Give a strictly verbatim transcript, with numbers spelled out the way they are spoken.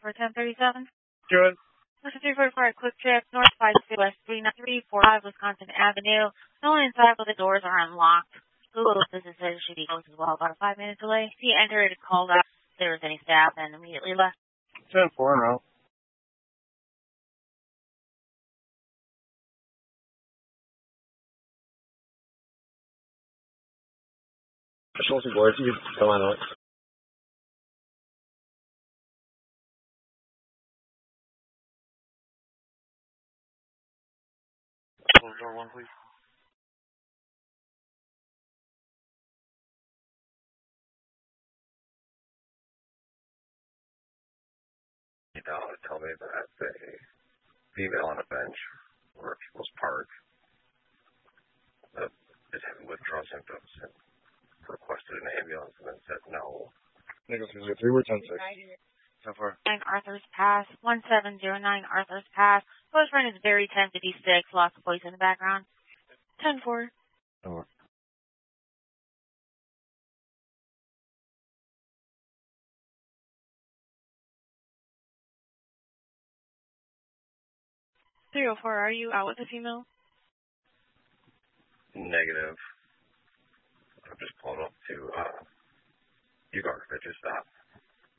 for ten thirty-seven. Good. Listen three forty-four, quick trip, north five six west three nine three four five Wisconsin Avenue. No one inside, but the doors are unlocked. Google business says should be closed as well. About a five minute delay. He entered, called out if there was any staff, and immediately left. ten four en route. Chelsea Boys, you come on out. Close door one, please. You know, tell me that a female on a bench where people's park that is having withdrawal symptoms and requested an ambulance and then said no. Nickel three zero three, we're ten six. ten four. nine Arthur's Pass, one seven zero nine Arthur's Pass. Boyfriend is very ten fifty-six, lots of voice in the background. ten four. ten four. three oh four, are you out with a female? Negative. I'm just pulling up to, uh, you guys, I just stopped.